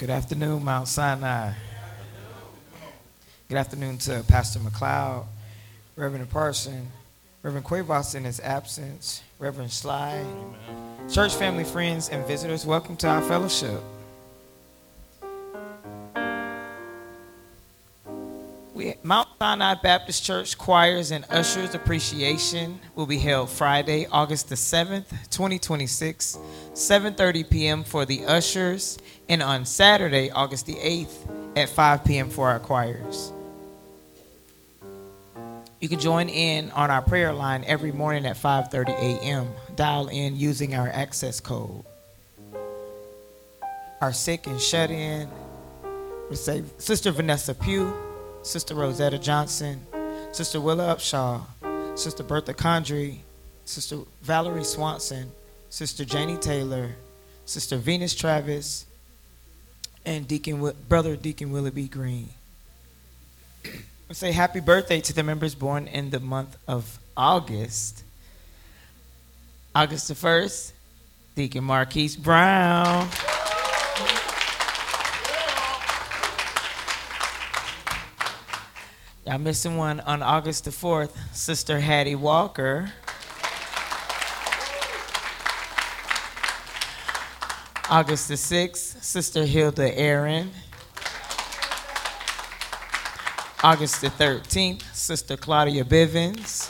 Good afternoon, Mount Sinai. Good afternoon to Pastor McLeod, Reverend Parson, Reverend Quavos in his absence, Reverend Sly, church family, friends, and visitors. Welcome to our fellowship. Mount Sinai Baptist Church Choirs and Ushers Appreciation will be held Friday, August the 7th, 2026, 7:30 p.m. for the ushers, and on Saturday, August the 8th at 5 p.m. for our choirs. You can join in on our prayer line every morning at 5:30 a.m. Dial in using our access code. Our sick and shut-in, we say Sister Vanessa Pugh, Sister Rosetta Johnson, Sister Willa Upshaw, Sister Bertha Condry, Sister Valerie Swanson, Sister Janie Taylor, Sister Venus Travis, and Brother Deacon Willoughby Green. We say happy birthday to the members born in the month of August. August the 1st, Deacon Marquise Brown. Y'all missing one on August the 4th, Sister Hattie Walker. August the 6th, Sister Hilda Aaron. August the 13th, Sister Claudia Bivens.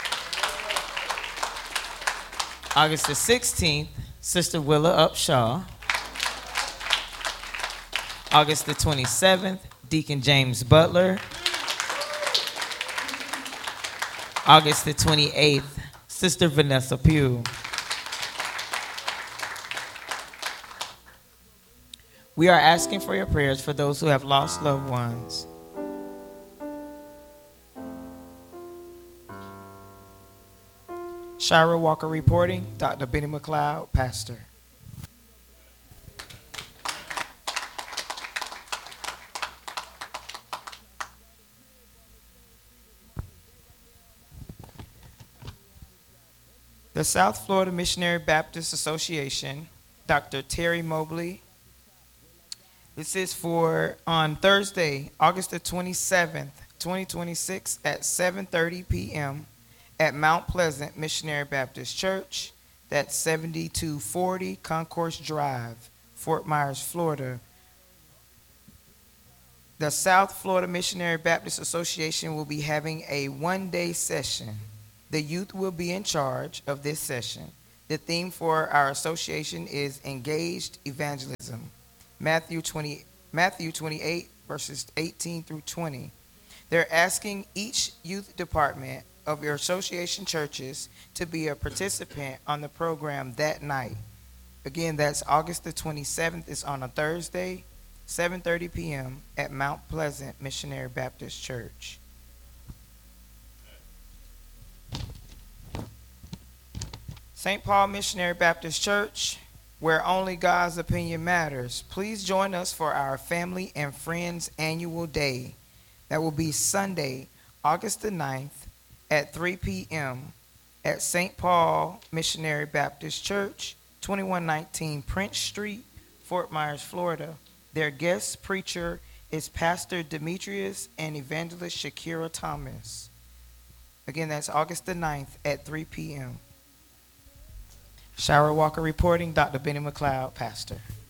August the 16th, Sister Willa Upshaw. August the 27th, Deacon James Butler. August the 28th, Sister Vanessa Pugh. We are asking for your prayers for those who have lost loved ones. Shira Walker reporting, Dr. Benny McLeod, pastor. The South Florida Missionary Baptist Association, Dr. Terry Mobley. This is for on Thursday, August the 27th, 2026 at 7:30 p.m. at Mount Pleasant Missionary Baptist Church. That's 7240 Concourse Drive, Fort Myers, Florida. The South Florida Missionary Baptist Association will be having a one-day session. The youth will be in charge of this session. The theme for our association is Engaged Evangelism, Matthew 28, verses 18 through 20. They're asking each youth department of your association churches to be a participant on the program that night. Again, that's August the 27th. It's on a Thursday, 7:30 p.m. at Mount Pleasant Missionary Baptist Church. St. Paul Missionary Baptist Church, where only God's opinion matters. Please join us for our Family and Friends Annual Day. That will be Sunday, August the 9th at 3 p.m. at St. Paul Missionary Baptist Church, 2119 Prince Street, Fort Myers, Florida. Their guest preacher is Pastor Demetrius and Evangelist Shakira Thomas. Again, that's August the 9th at 3 p.m. Shira Walker reporting, Dr. Benny McLeod, pastor.